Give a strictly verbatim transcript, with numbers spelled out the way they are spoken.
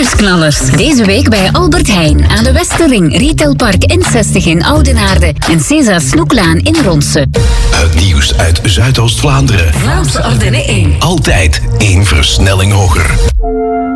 Nieuwsknallers. Deze week bij Albert Heijn aan de Westerring, Retailpark N zestig in Oudenaarde en Cesa Snoeklaan in Ronse. Het nieuws uit Zuidoost-Vlaanderen. Vlaams Ardenne één. Altijd één versnelling hoger.